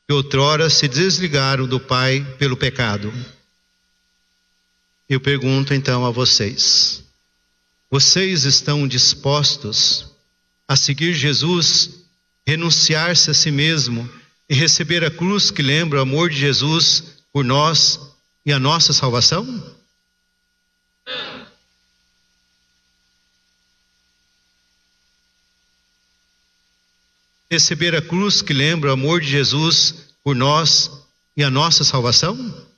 que outrora se desligaram do Pai pelo pecado. Eu pergunto então a vocês: vocês estão dispostos a seguir Jesus, renunciar-se a si mesmo e receber a cruz que lembra o amor de Jesus por nós e a nossa salvação? Receber a cruz que lembra o amor de Jesus por nós e a nossa salvação?